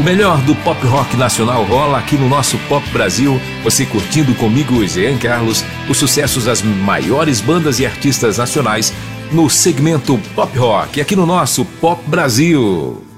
O melhor do pop rock nacional rola aqui no nosso Pop Brasil. Você curtindo comigo, Jean Carlos, os sucessos das maiores bandas e artistas nacionais no segmento pop rock, aqui no nosso Pop Brasil.